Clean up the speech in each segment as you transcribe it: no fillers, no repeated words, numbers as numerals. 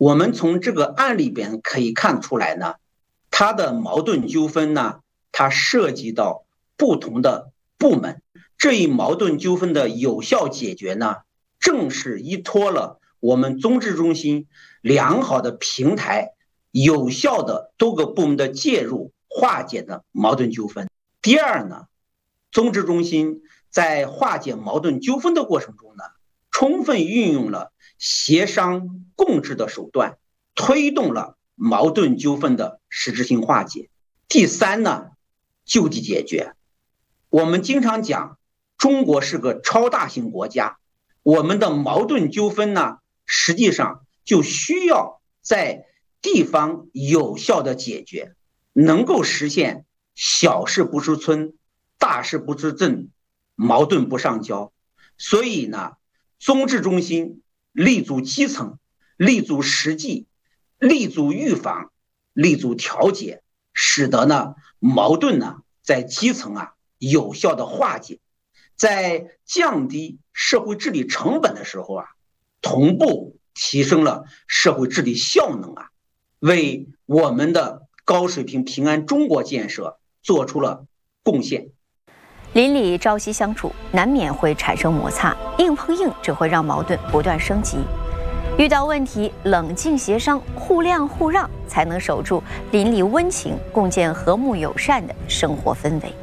我们从这个案里边可以看出来呢，它的矛盾纠纷呢，它涉及到不同的部门，这一矛盾纠纷的有效解决呢，正是依托了我们综治中心良好的平台，有效的多个部门的介入化解的矛盾纠纷。第二呢，综治中心在化解矛盾纠纷的过程中呢，充分运用了协商共治的手段，推动了矛盾纠纷的实质性化解。第三呢，就地解决。我们经常讲，中国是个超大型国家，我们的矛盾纠纷呢，实际上就需要在地方有效的解决，能够实现小事不出村，大事不出镇，矛盾不上交。所以呢，综治中心立足基层，立足实际，立足预防，立足调解，使得呢矛盾呢在基层有效的化解，在降低社会治理成本的时候同步提升了社会治理效能为我们的高水平平安中国建设做出了贡献。 邻里朝夕相处，难免会产生摩擦，硬碰硬只会让矛盾不断升级。遇到问题，冷静协商，互谅互让，才能守住邻里温情，共建和睦友善的生活氛围。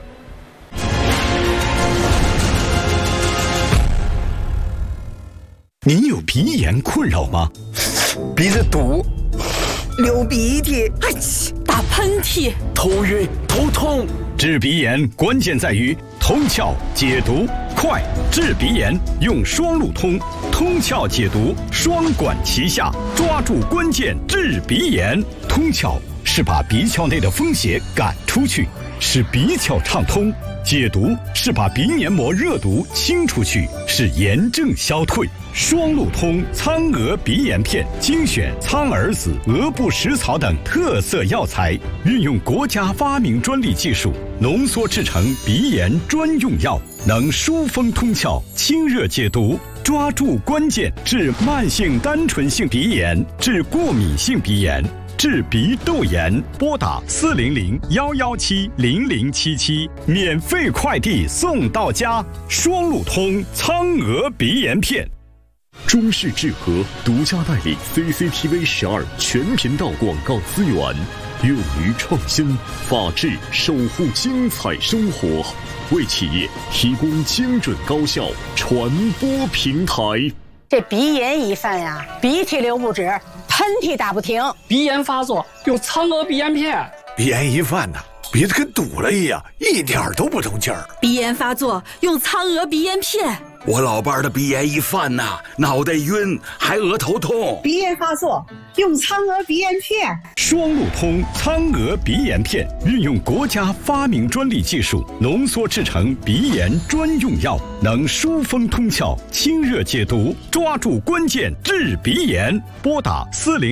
您有鼻炎困扰吗？ 鼻子堵， 流鼻涕， 打喷嚏， 头晕头痛。 治鼻炎关键在于通窍解毒快，治鼻炎用双路通，通窍解毒双管齐下，抓住关键治鼻炎。通窍是把鼻窍内的风邪赶出去，使鼻窍畅通；解毒是把鼻黏膜热毒清出去，使炎症消退。双路通苍娥鼻炎片精选苍耳子、额部食草等特色药材，运用国家发明专利技术浓缩制成鼻炎专用药，能疏风通窍、清热解毒，抓住关键治慢性单纯性鼻炎、治过敏性鼻炎、治鼻窦炎。拨打400-117-0077，免费快递送到家。双路通苍娥鼻炎片。 中视智和独家代理 CCTV12全频道广告资源，勇于创新，法治守护精彩生活，为企业提供精准高效传播平台。 这鼻炎一犯鼻涕流不止，喷嚏打不停。 鼻炎发作用苍娥鼻炎片。 鼻炎一犯鼻子跟堵了一样，一点都不通气儿。 鼻炎发作用苍娥鼻炎片。 我老伴儿的鼻炎一犯脑袋晕，还额头痛。 鼻炎发作用苍娥鼻炎片。 双路通苍娥鼻炎片，运用国家发明专利技术浓缩制成鼻炎专用药，能疏风通窍、清热解毒，抓住关键治鼻炎。拨打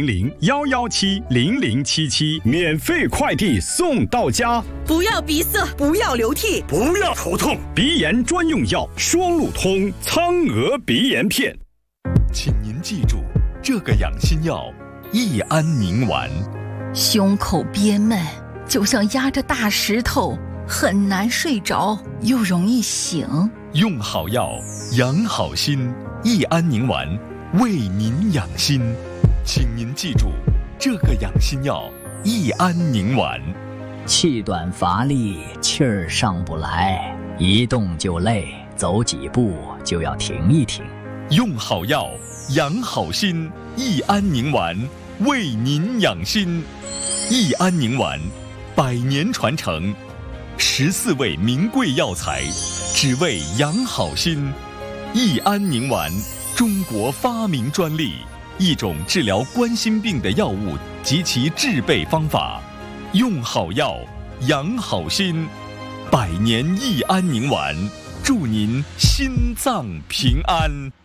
400-117-0077，免费快递送到家。 不要鼻塞，不要流涕， 不要头痛， 鼻炎专用药双路通苍娥鼻炎片。 请您记住，这个养心药益安宁丸。 胸口憋闷，就像压着大石头，很难睡着，又容易醒。 用好药，养好心，益安宁丸为您养心。请您记住，这个养心药益安宁丸。 气短乏力，气儿上不来，一动就累，走几步就要停一停。 用好药，养好心，益安宁丸为您养心。益安宁丸100年传承，14味名贵药材，只为养好心。益安宁丸，中国发明专利，一种治疗冠心病的药物及其制备方法。用好药，养好心，100年益安宁丸，祝您心脏平安。